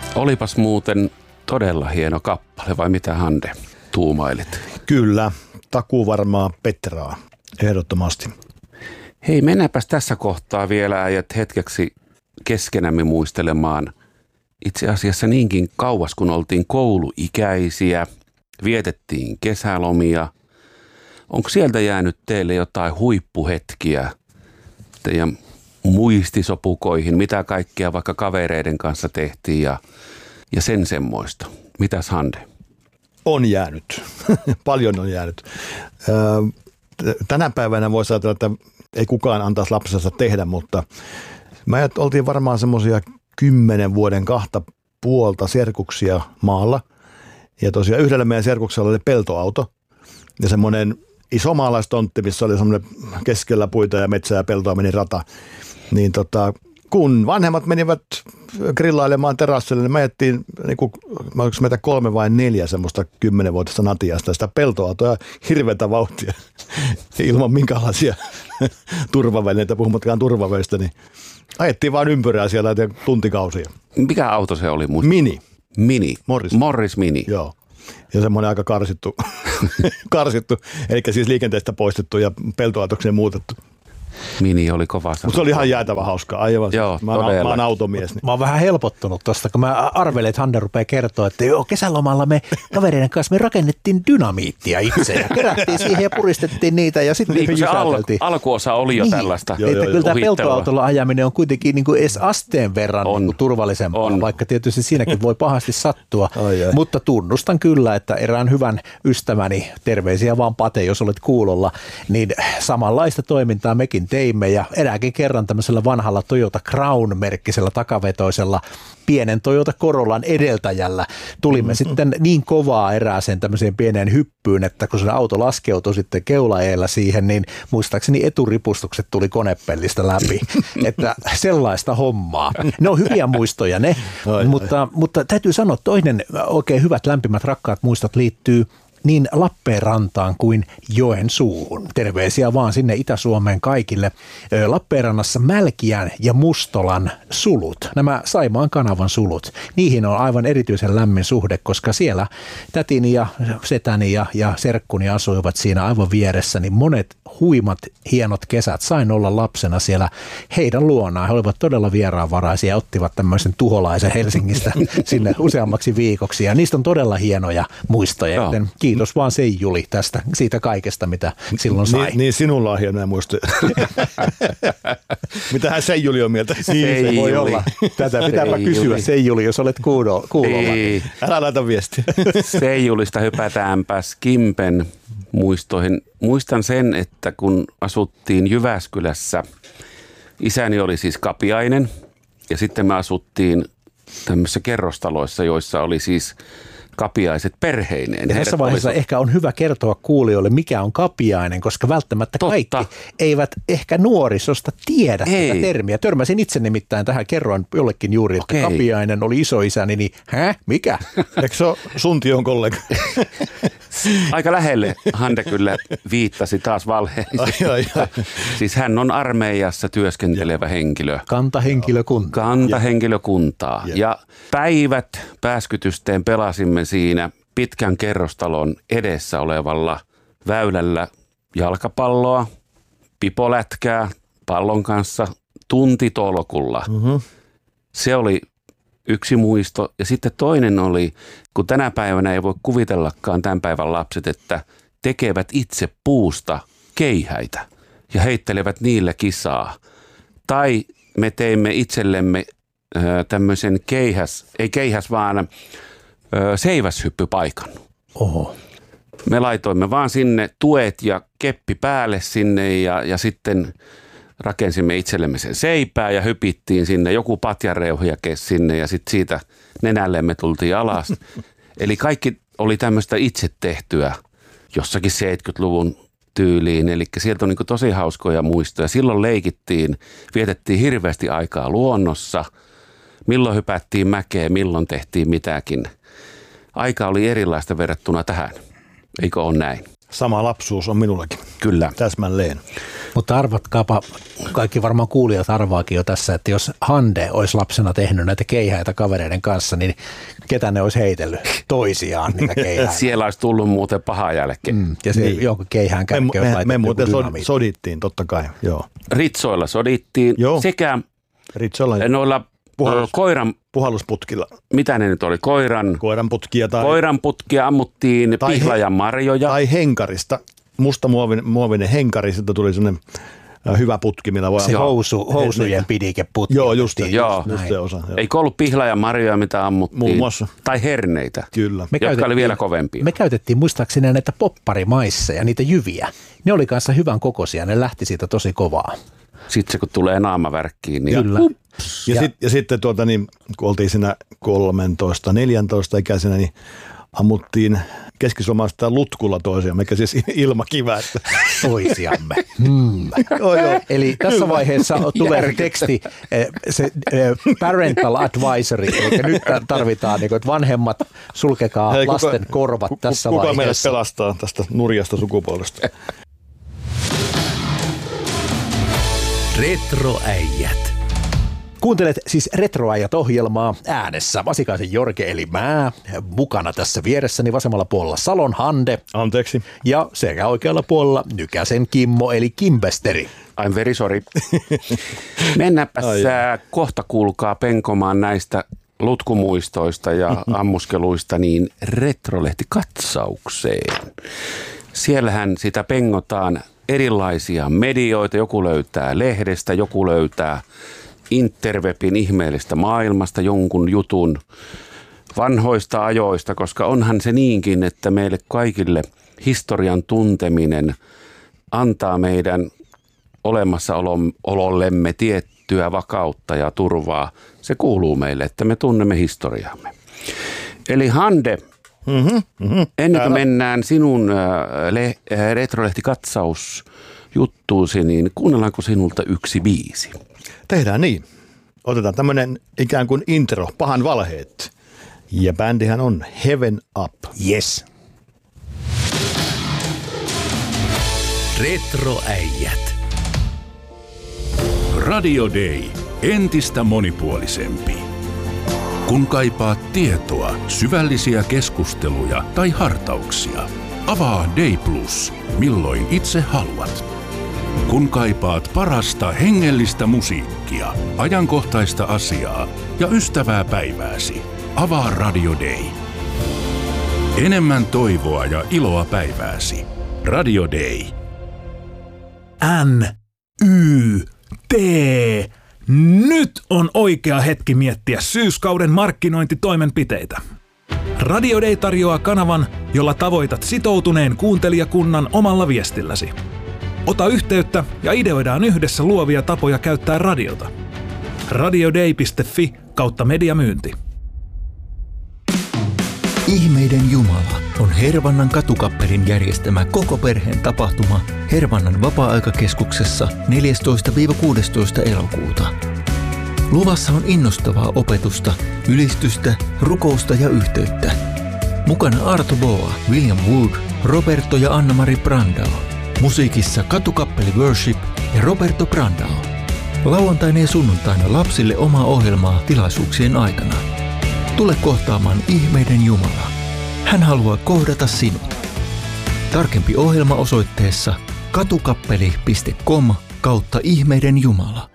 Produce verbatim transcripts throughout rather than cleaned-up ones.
Olipas muuten todella hieno kappale, vai mitä Hande tuumailit? Kyllä, takuu varmaa Petraa, ehdottomasti. Hei, mennäänpäs tässä kohtaa vielä äijät hetkeksi keskenämme muistelemaan itse asiassa niinkin kauas, kun oltiin kouluikäisiä, vietettiin kesälomia. Onko sieltä jäänyt teille jotain huippuhetkiä teidän muistisopukoihin, mitä kaikkea vaikka kavereiden kanssa tehtiin ja, ja sen semmoista? Mitäs Hande? On jäänyt. Paljon on jäänyt. Tänä päivänä voisi ajatella, että ei kukaan antaisi lapsensa tehdä, mutta me oltiin varmaan semmoisia kymmenen vuoden kahta puolta serkuksia maalla. Ja tosiaan yhdellä meidän serkuksella oli peltoauto ja semmoinen iso maalaistontti, missä oli semmoinen keskellä puita ja metsää ja peltoa meni rata. Niin tota, kun vanhemmat menivät grillailemaan terassille, niin me ajettiin, niin kuin, oliko meitä kolme vai neljä semmoista kymmenenvuotista natiasta, sitä peltoautoa ja hirveätä vauhtia ilman minkälaisia turvavälineitä, puhumattakaan turvaväistä, niin ajettiin vaan ympyrää siellä tuntikausia. Mikä auto se oli? Musta? Mini. Mini. Morris. Morris Mini. Joo. Ja semmoinen aika karsittu, karsittu, eli siis liikenteestä poistettu ja peltoautokseen muutettu. Mini oli kova. Mutta se oli ihan jäätävä hauskaa, aivan. Joo, mä, oon, mä oon automies. Niin. Mä oon vähän helpottunut tosta, kun mä arvelin, että Hande rupeaa kertoa, että joo, kesälomalla me kavereiden kanssa me rakennettiin dynamiittia itse ja kerättiin siihen ja puristettiin niitä ja sitten niin, se al- alkuosa oli jo niin. tällaista. Joo, että joo, kyllä tämä peltoautolla ajaminen on kuitenkin niin kuin edes asteen verran on, niin kuin turvallisempaa, on. Vaikka tietysti siinäkin voi pahasti sattua. Ai, ai. Mutta tunnustan kyllä, että erään hyvän ystäväni, terveisiä vaan Pate, jos olet kuulolla, niin samanlaista toimintaa mekin teimme ja erääkin kerran tämmöisellä vanhalla Toyota Crown-merkkisellä takavetoisella pienen Toyota Corollan edeltäjällä tulimme mm-hmm. sitten niin kovaa erääseen tämmöiseen pieneen hyppyyn, että kun se auto laskeutui sitten keulaeellä siihen, niin muistaakseni eturipustukset tuli konepellistä läpi. Että sellaista hommaa. Ne on hyviä muistoja ne, oi, mutta, oi. mutta täytyy sanoa, että toinen oikein hyvät lämpimät rakkaat muistot liittyy niin Lappeenrantaan kuin Joensuuhun. Terveisiä vaan sinne Itä-Suomeen kaikille. Lappeenrannassa Mälkiän ja Mustolan sulut, nämä Saimaan kanavan sulut, niihin on aivan erityisen lämmin suhde, koska siellä tätini ja setäni ja, ja serkkuni asuivat siinä aivan vieressä, niin monet huimat hienot kesät sain olla lapsena siellä heidän luonaan. He olivat todella vieraanvaraisia ja ottivat tämmöisen tuholaisen Helsingistä sinne useammaksi viikoksi ja niistä on todella hienoja muistoja, joten kiitos vaan Seijuli tästä, siitä kaikesta, mitä silloin sai. Niin, niin sinulla on hienoja muistoja. Mitähän Seijuli on mieltä? Niin se voi olla. Tätä pitääpä kysyä Seijuli, jos olet kuulolla. Ei. Älä laita viestiä. Seijulista hypätäänpäs Kimpen muistoihin. Muistan sen, että kun asuttiin Jyväskylässä, isäni oli siis kapiainen ja sitten me asuttiin tämmöisissä kerrostaloissa, joissa oli siis kapiaiset perheineen. Ja tässä vaiheessa olisi ehkä on hyvä kertoa kuulijoille, mikä on kapiainen, koska välttämättä Totta. kaikki eivät ehkä nuorisosta tiedä Ei. tätä termiä. Törmäsin itse nimittäin tähän, kerroin jollekin juuri, että Okei. kapiainen oli isoisäni, niin hä? Mikä? Eikö se ole sun tion kollega? Aika lähelle Hande kyllä viittasi taas valheellisesti. Ai, ai, ai. Siis hän on armeijassa työskentelevä ja. henkilö. Kantahenkilökunta. Kantahenkilökuntaa. Ja. ja päivät pääskytysteen pelasimme siinä pitkän kerrostalon edessä olevalla väylällä jalkapalloa, pipolätkää pallon kanssa tuntitolkulla. Mm-hmm. Se oli yksi muisto. Ja sitten toinen oli, kun tänä päivänä ei voi kuvitellakaan tämän päivän lapset, että tekevät itse puusta keihäitä ja heittelevät niillä kisaa. Tai me teimme itsellemme ö, tämmöisen keihäs, ei keihäs vaan ö, seiväshyppypaikan. Oho. Me laitoimme vaan sinne tuet ja keppi päälle sinne ja, ja sitten rakensimme itsellemme sen seipää ja hypittiin sinne, joku patjareuhjake sinne ja sitten siitä nenällemme tultiin alas. Eli kaikki oli tämmöistä itse tehtyä jossakin seitsemänkymmentäluvun tyyliin, eli sieltä on niin kuin tosi hauskoja muistoja. Silloin leikittiin, vietettiin hirveästi aikaa luonnossa, milloin hypättiin mäkeä, milloin tehtiin mitäkin. Aika oli erilaista verrattuna tähän, eikö ole näin? Sama lapsuus on minullakin. Kyllä. Täsmälleen. Mutta arvatkaapa, kaikki varmaan kuulijat arvaakin jo tässä, että jos Hande olisi lapsena tehnyt näitä keihäitä kavereiden kanssa, niin ketä ne olisi heitellyt toisiaan niitä keihäitä? Siellä olisi tullut muuten paha jälkeen. Mm, ja se niin. Jonkun keihään kärkeen Me, me, me muuten sodittiin, totta kai. Joo. Ritsoilla sodittiin Joo. sekä Ritsoilla noilla Puhallus, koiran puhallusputkilla. Mitä ne nyt oli? Koiran, koiran putkia tai koiran putkia ammuttiin pihlajan marjoja. Tai henkarista. Musta muovinen, muovinen henkari, sitten tuli sellainen hyvä putki, millä voi... Se housu, housujen pidikeputki. Joo, just, joo. just se osa. Joo. Eikö ollut pihlajan marjoja, mitä ammuttiin? Muun muassa. Tai herneitä, Kyllä. Me jotka oli vielä kovempia. Me käytettiin muistaakseni näitä popparimaissa ja niitä jyviä. Ne oli kanssa hyvän kokoisia, ne lähti siitä tosi kovaa. Sitten se kun tulee naamavärkkiin, niin... Kyllä. Ja, ja, sit, ja sitten tuota, niin, kun oltiin siinä kolmetoista neljätoista ikäisenä, niin ammuttiin keskisuomalaista lutkulla toisiaan, mikä siis ilmakiväästä. Toisiamme. Hmm. joo, joo. Eli tässä vaiheessa tulee se teksti, se parental advisory, eli nyt tarvitaan, että vanhemmat sulkekaa Hei, lasten kuka, korvat tässä kuka vaiheessa. Kuka meidät pelastaa tästä nurjasta sukupuolesta? Retroäijät. Kuuntelet siis Retroäijät-ohjelmaa äänessä. Vasikaisen Jorge eli mä. Mukana tässä vieressäni vasemmalla puolella Salon Hande. Anteeksi. Ja sekä oikealla puolella Nykäsen Kimmo eli Kimbesteri. I'm very sorry. Mennäänpäs kohta kuulkaa penkomaan näistä lutkumuistoista ja ammuskeluista niin Retrolehti-katsaukseen. Siellähän sitä pengotaan erilaisia medioita. Joku löytää lehdestä, joku löytää interwebin ihmeellistä maailmasta jonkun jutun vanhoista ajoista, koska onhan se niinkin, että meille kaikille historian tunteminen antaa meidän olemassaolollemme tiettyä vakautta ja turvaa. Se kuuluu meille, että me tunnemme historiamme. Eli Hande, mm-hmm, mm-hmm. ennen kuin mennään sinun le- Retrolehti-katsausjuttuusi, niin kuunnellaanko sinulta yksi biisi? Tehdään niin. Otetaan tämmönen ikään kuin intro, pahan valheet. Ja bändihän on Heaven Up. Yes. Retroäijät. Radio Day. Entistä monipuolisempi. Kun kaipaat tietoa, syvällisiä keskusteluja tai hartauksia, avaa Day Plus, milloin itse haluat. Kun kaipaat parasta hengellistä musiikkia, ajankohtaista asiaa ja ystävää päivääsi, avaa Radio Day. Enemmän toivoa ja iloa päivääsi. Radio Day. N, Y, T. Nyt on oikea hetki miettiä syyskauden markkinointitoimenpiteitä. Radio Day tarjoaa kanavan, jolla tavoitat sitoutuneen kuuntelijakunnan omalla viestilläsi. Ota yhteyttä ja ideoidaan yhdessä luovia tapoja käyttää radiota. radioday piste fi kautta mediamyynti. Ihmeiden Jumala on Hervannan katukappelin järjestämä koko perheen tapahtuma Hervannan vapaa-aikakeskuksessa neljästoista kuudestoista elokuuta. Luvassa on innostavaa opetusta, ylistystä, rukousta ja yhteyttä. Mukana Arto Boa, William Wood, Roberto ja Anna-Mari Brandao. Musiikissa Katukappeli Worship ja Roberto Brandao. Lauantaina ja sunnuntaina lapsille omaa ohjelmaa tilaisuuksien aikana. Tule kohtaamaan ihmeiden Jumala. Hän haluaa kohdata sinut. Tarkempi ohjelma osoitteessa katukappeli piste com kautta ihmeiden Jumala.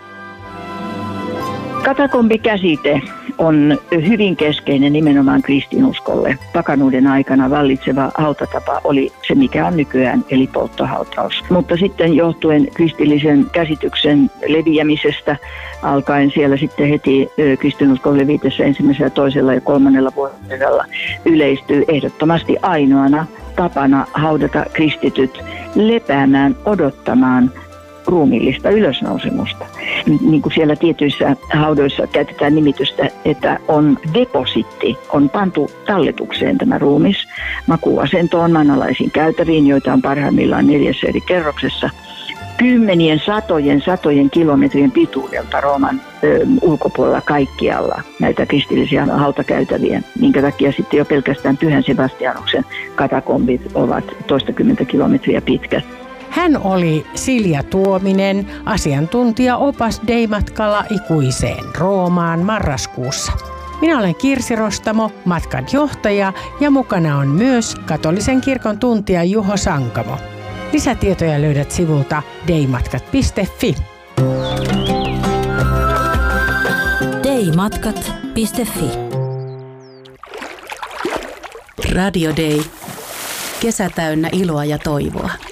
Katakombikäsite on hyvin keskeinen nimenomaan kristinuskolle. Pakanuuden aikana vallitseva hautatapa oli se, mikä on nykyään, eli polttohautaus. Mutta sitten johtuen kristillisen käsityksen leviämisestä alkaen siellä sitten heti kristinuskon levitessä ensimmäisellä, toisella ja kolmannella vuodella yleistyy ehdottomasti ainoana tapana haudata kristityt lepäämään, odottamaan ruumiillista ylösnousemusta. Niin kuin siellä tietyissä haudoissa käytetään nimitystä, että on depositti, on pantu talletukseen tämä ruumis makuuasentoon, maanalaisiin käytäviin, joita on parhaimmillaan neljässä eri kerroksessa. Kymmenien, satojen, satojen kilometrien pituudelta Rooman ö, ulkopuolella kaikkialla näitä kristillisiä hautakäytäviä, minkä takia sitten jo pelkästään Pyhän Sebastianuksen katakombit ovat toistakymmentä kilometriä pitkät. Hän oli Silja Tuominen, asiantuntija opas Dei-matkalla ikuiseen Roomaan marraskuussa. Minä olen Kirsi Rostamo, matkan johtaja, ja mukana on myös katolisen kirkon tuntija Juho Sankamo. Lisätietoja löydät sivulta deimatkat piste fi. deimatkat piste fi. Radio Day. Kesä täynnä iloa ja toivoa.